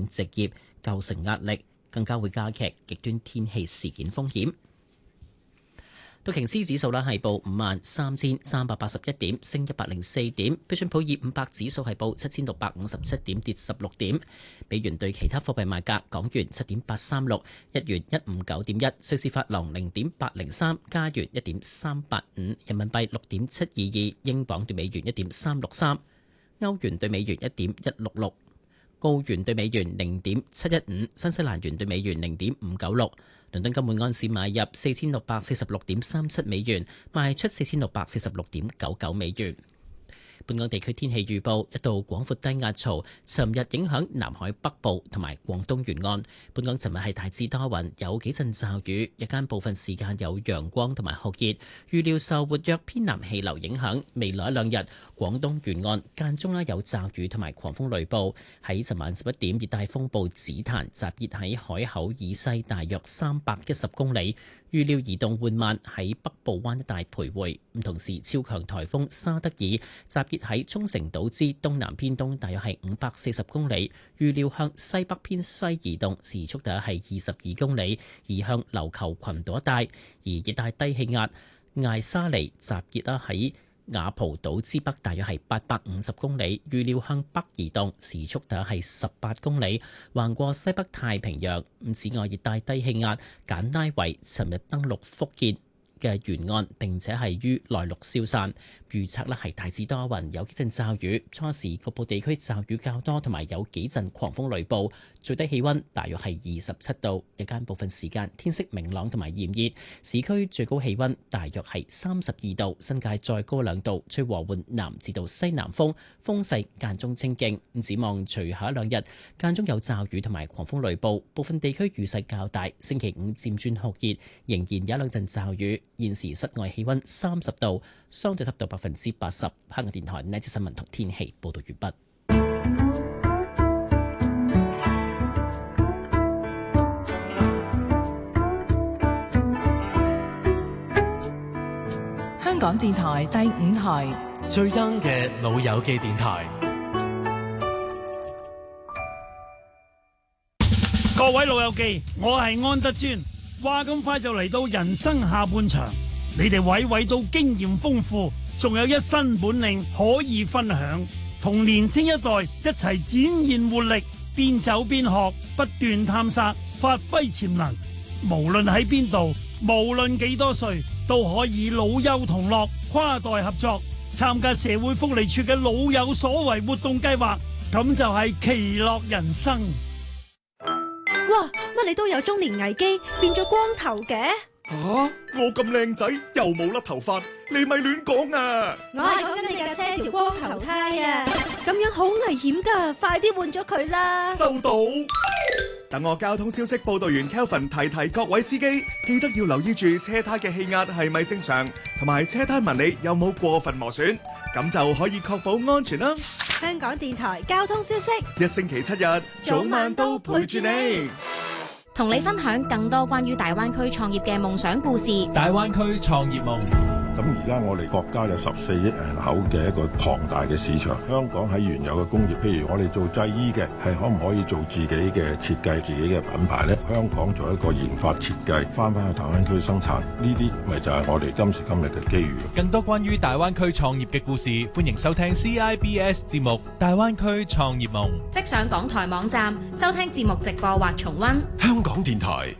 職業構成壓力，更加會加劇極端天氣事件風險。道瓊斯指數係報53,381點，升104點。標準普爾500指數係報7,657點，跌16點。美元對其他貨幣賣價：港元7.836，日元159.1，瑞士法郎0.803，加元1.385，人民幣6.722，英鎊對美元1.363，歐元對美元1.166，澳元對美元0.715，新西蘭元對美元0.596。倫敦金每安士買入4646.37美元，賣出4646.99美元。本港地區天氣預報：一道廣闊低壓槽尋日影響南海北部同埋廣東沿岸。本港尋日係大致多雲，有幾陣驟雨，日間部分時間有陽光同埋酷熱。預料受活躍偏南氣流影響，未來兩日廣東沿岸間中有驟雨同埋狂風雷暴。喺尋晚11點，熱帶風暴紫檀集結喺海口以西大約310公里。預料移動緩慢，喺北部灣一帶徘徊。同時，超強颱風沙德爾集結喺沖繩島之東南偏東，大約係540公里。預料向西北偏西移動，時速大約係22公里，移向琉球群島一帶。而熱帶低氣壓艾沙尼集結喺雅蒲島之北，大約係850公里，預料向北移動，時速大約係18公里，橫過西北太平洋。此外，熱帶低氣壓簡拉維尋日登陸福建嘅沿岸，並且係於內陸消散。預測係大致多雲，有幾陣驟雨，初時局部地區驟雨較多，同埋有幾陣狂風雷暴。最低氣溫大約係27度，日間部分時間天色明朗同埋炎熱。市區最高氣溫大約係32度，新界再高2度，吹和緩南至到西南風，風勢間中清勁。展望隨後一兩日間中有驟雨同埋狂風雷暴，部分地區雨勢較大。星期5漸轉酷熱，仍然有2陣驟雨。現時室外氣溫30度，相對濕度80%。香港電台呢節新聞同天氣報道完畢。 香港電台第5台最 young 嘅老友記電台。 各位老友記，我係安德尊。話咁快就嚟到人生下半場，你哋位位都經驗豐富，仲有一身本領可以分享，同年青一代一齊展現活力，邊走邊學，不斷探索，發揮潛能。無論喺邊度，無論幾多歲，都可以老幼同樂，跨代合作，參加社會福利處嘅老有所為活動計劃，咁就係其樂人生。 哇！乜你都有中年危機，變咗光頭嘅？ 我咁靚仔又冇甩頭髮，你咪亂講啊！ 我係講緊你架車條光頭胎啊！咁樣好危險噶，快啲換咗佢啦！ 收到。等我交通消息報道員 Kelvin 提各位司機，記得要留意住車胎嘅氣壓係咪正常，同埋車胎紋理有冇過分磨損，咁就可以確保安全啦。 香港電台交通消息， 一星期7日，早晚都陪住你， 同你分享更多關於大灣區創業嘅夢想故事。 大灣區創業夢。 咁而家我哋國家有14億人口嘅一個龐大嘅市場，香港喺原有嘅工業，譬如我哋做製衣嘅，係可唔可以做自己嘅設計、自己嘅品牌呢？香港做一個研發設計，翻去大灣區生產，呢啲咪就係我哋今時今日嘅機遇。 更多關於大灣區創業嘅故事，歡迎收聽 CIBS 節目《大灣區創業夢》。 即上港台網站收聽節目直播或重溫。 香港電台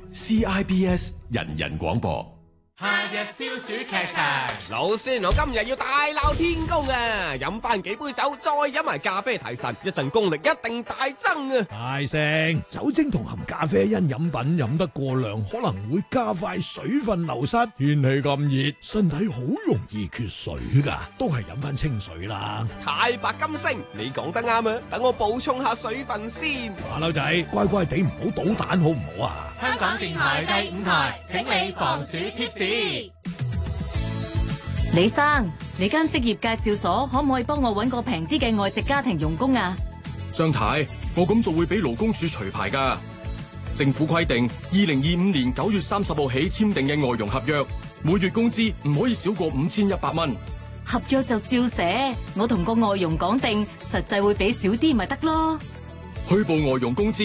CIBS 人人廣播。 夏日消暑劇場，老師我今日要大鬧天宮啊！飲翻幾杯酒，再飲埋咖啡提神，一陣功力一定大增啊！ 大聲，酒精同含咖啡因飲品飲得過量，可能會加快水分流失。天氣咁熱，身體好容易缺水噶，都係飲翻清水啦。 太白金星，你講得啱啊！等我補充下水分先。 馬騮仔，乖乖地唔好搗蛋好唔好啊？ 香港電台第5台，請你防暑貼士。 李生，你間職業介紹所可唔可以幫我搵個平啲嘅外籍家庭傭工啊？ 張太，我咁做會俾勞工處除牌㗎。政府規定，2025年9月30號起簽訂嘅外傭合約，每月工資唔可以少過5100蚊。 合約就照寫，我同個外傭講定，實際會俾少啲咪得咯。 虛報外傭工資